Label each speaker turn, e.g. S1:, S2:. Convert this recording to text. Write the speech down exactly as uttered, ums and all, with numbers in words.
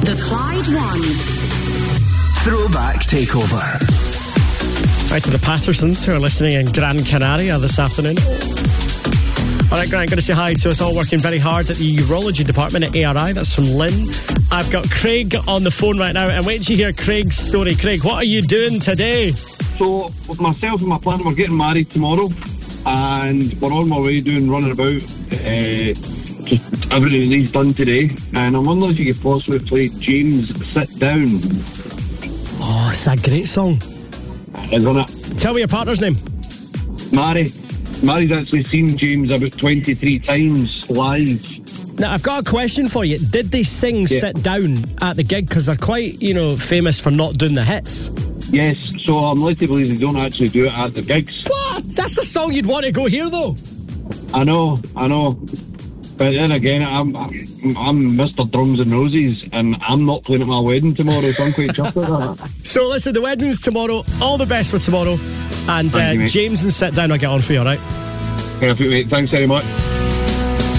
S1: The Clyde One
S2: Throwback Takeover.
S3: Right to the Pattersons who are listening in Gran Canaria this afternoon. Alright, Grant, going to say hi to us all working very hard at the urology department at A R I. That's from Lynn. I've got Craig on the phone right now, and wait till you hear Craig's story. Craig, what are you doing today?
S4: So, with myself and my partner, we're getting married tomorrow, and we're on my way doing running about, uh, just everything that needs done today. And I'm wondering if you could possibly play James Sit Down.
S3: Oh, it's a great song.
S4: Isn't it?
S3: Tell me your partner's name.
S4: Mary. Mary's actually seen James about twenty-three times live.
S3: Now, I've got a question for you. Did they sing
S4: Yeah.
S3: Sit Down at the gig? Because they're quite, you know, famous for not doing the hits.
S4: Yes, so I'm led to believe they don't actually do it at the gigs.
S3: What? That's the song you'd want to go hear, though.
S4: I know, I know. But then again, I'm I'm, I'm Mister Drums and Roses, and I'm not playing at my wedding tomorrow, so I'm quite chuffed with that.
S3: So, listen, the wedding's tomorrow. All the best for tomorrow. And uh,
S4: Thank you, mate.
S3: James and Sit Down, I'll get on for you, all right?
S4: Perfect, mate. Thanks very much.